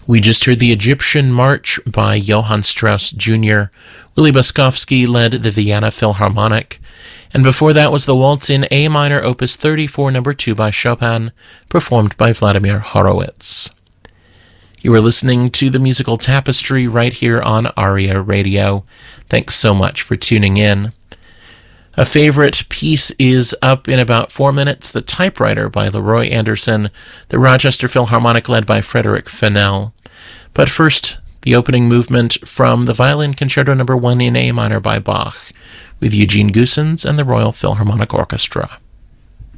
We just heard the Egyptian March by Johann Strauss Jr. Willie Boskovsky led the Vienna Philharmonic. And before that was the Waltz in A minor, Opus 34, No. 2 by Chopin, performed by Vladimir Horowitz. You are listening to the Musical Tapestry right here on ARIA Radio. Thanks so much for tuning in. A favorite piece is up in about 4 minutes, The Typewriter by Leroy Anderson, the Rochester Philharmonic led by Frederick Fennell. But first, the opening movement from the Violin Concerto No. 1 in A minor by Bach, with Eugene Goossens and the Royal Philharmonic Orchestra.